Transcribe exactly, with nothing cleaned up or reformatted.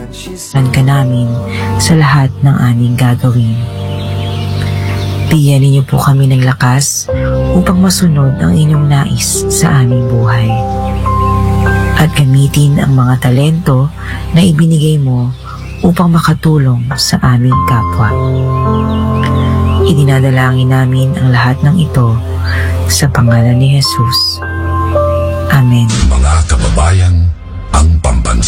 ka namin sa lahat ng aming gagawin. Bigyan niyo po kami ng lakas upang masunod ang inyong nais sa aming buhay. At gamitin ang mga talento na ibinigay mo upang makatulong sa aming kapwa. Idinadalangin namin ang lahat ng ito sa pangalan ni Jesus. Amen. Mga kababayan, ang pambansa